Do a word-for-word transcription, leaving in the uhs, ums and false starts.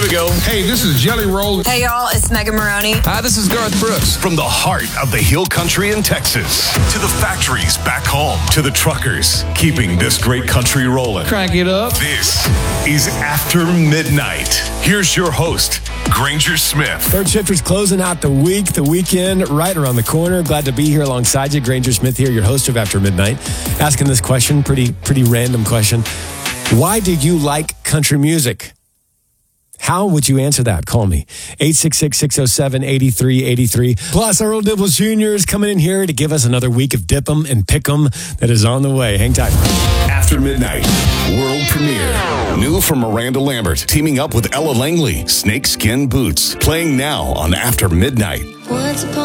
Here we go. Hey, this is Jelly Roll. Hey, y'all, it's Megan Maroney. Hi, this is Garth Brooks. From the heart of the Hill Country in Texas to the factories back home to the truckers keeping this great country rolling. Crank it up. This is After Midnight. Here's your host, Granger Smith. Third Shifters closing out the week, the weekend right around the corner. Glad to be here alongside you. Granger Smith here, your host of After Midnight. Asking this question, pretty pretty random question. Why do you like country music? How would you answer that? Call me. eight six six, six oh seven, eight three eight three. Plus, our old Dibbles Junior is coming in here to give us another week of Dip 'em and Pick 'em that is on the way. Hang tight. After Midnight, world premiere. New from Miranda Lambert, teaming up with Ella Langley, Snakeskin Boots. Playing now on After Midnight. Once upon